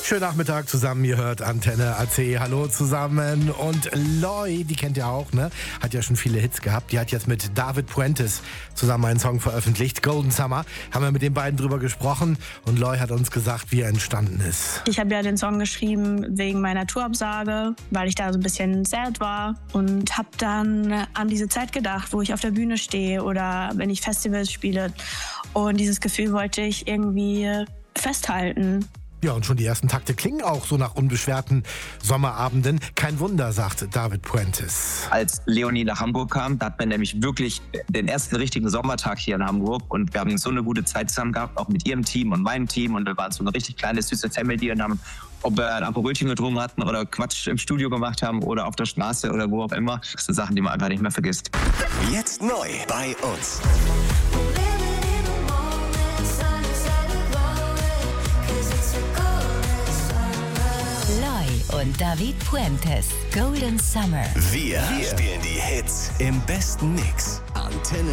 Schönen Nachmittag zusammen, ihr hört Antenne AC. Hallo zusammen. Und Loy, die kennt ihr auch, ne? Hat ja schon viele Hits gehabt. Die hat jetzt mit David Puentes zusammen einen Song veröffentlicht, Golden Summer. Haben wir mit den beiden drüber gesprochen und Loy hat uns gesagt, wie er entstanden ist. Ich habe ja den Song geschrieben wegen meiner Tourabsage, weil ich da so ein bisschen sad war und habe dann an diese Zeit gedacht, wo ich auf der Bühne stehe oder wenn ich Festivals spiele. Und dieses Gefühl wollte ich irgendwie festhalten. Ja, und schon die ersten Takte klingen auch so nach unbeschwerten Sommerabenden. Kein Wunder, sagt David Puentes. Als Leonie nach Hamburg kam, da hat man nämlich wirklich den ersten richtigen Sommertag hier in Hamburg. Und wir haben so eine gute Zeit zusammen gehabt, auch mit ihrem Team und meinem Team. Und wir waren so eine richtig kleine, süße Family und haben, ob wir ein Aperolchen getrunken hatten oder Quatsch im Studio gemacht haben oder auf der Straße oder wo auch immer. Das sind Sachen, die man einfach nicht mehr vergisst. Jetzt neu bei uns. Loy und David Puentes, Golden Summer. Wir spielen die Hits im besten Mix. Antenne